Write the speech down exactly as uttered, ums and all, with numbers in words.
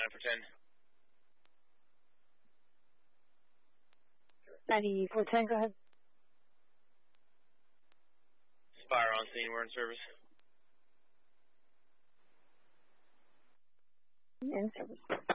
ninety-nine for ten. ninety-four ten, go ahead. Spire on scene, we're in service. In service.